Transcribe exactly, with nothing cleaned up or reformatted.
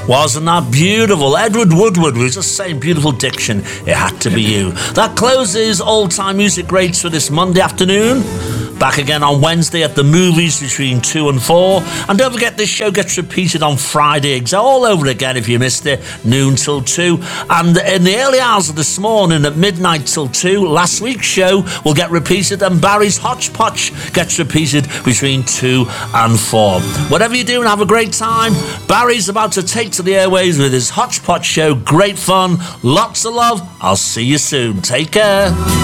Wasn't that beautiful? Edward Woodward was just saying beautiful diction. It had to be you. That closes all-time music greats for this Monday afternoon. Back again on Wednesday at the movies between two and four. And don't forget, this show gets repeated on Friday. All over again if you missed it, noon till two. And in the early hours of this morning at midnight till two, last week's show will get repeated, and Barry's Hodgepodge gets repeated between two and four. Whatever you're doing, have a great time. Barry's about to take to the airwaves with his Hodgepodge show. Great fun, lots of love. I'll see you soon. Take care.